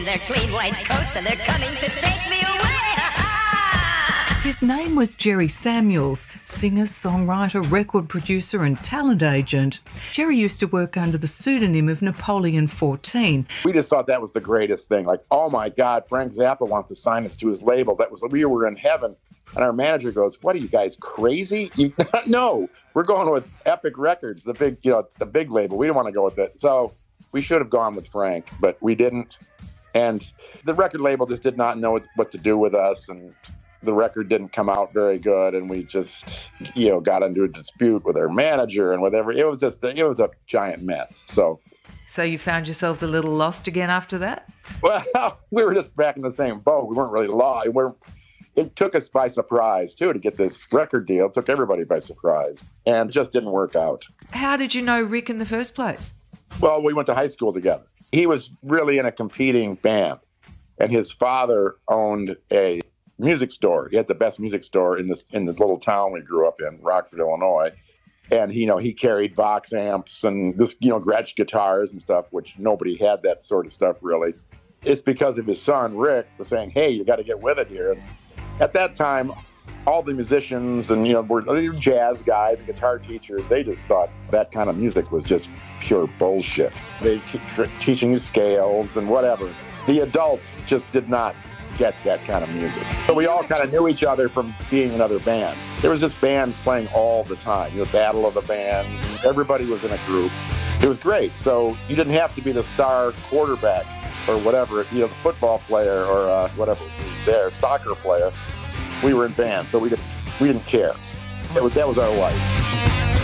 Their clean white coats and they're coming to take me away. His name was Jerry Samuels, singer, songwriter, record producer and talent agent. Jerry used to work under the pseudonym of Napoleon 14. We just thought that was the greatest thing. Like, oh my God, Frank Zappa wants to sign us to his label. We were in heaven. And our manager goes, "What are you guys, crazy?" No, we're going with Epic Records, the big label. We don't want to go with it. So we should have gone with Frank, but we didn't. And the record label just did not know what to do with us. And the record didn't come out very good. And we just, got into a dispute with our manager and whatever. It was a giant mess. So you found yourselves a little lost again after that? Well, we were just back in the same boat. We weren't really lost. It took us by surprise, too, to get this record deal. It took everybody by surprise. And it just didn't work out. How did you know Rick in the first place? Well, we went to high school together. He was really in a competing band. And his father owned a music store. He had the best music store in the little town we grew up in, Rockford, Illinois. And, he carried Vox amps and Gretsch guitars and stuff, which nobody had that sort of stuff, really. It's because of his son, Rick, was saying, "Hey, you got to get with it here." And at that time, all the musicians and, were jazz guys and guitar teachers, they just thought that kind of music was just pure bullshit. They teaching you scales and whatever. The adults just did not get that kind of music. So we all kind of knew each other from being in other bands. There was just bands playing all the time, battle of the bands. Everybody was in a group. It was great. So you didn't have to be the star quarterback or whatever, the football player or whatever, soccer player. We were in bands, so we didn't care. That was our life.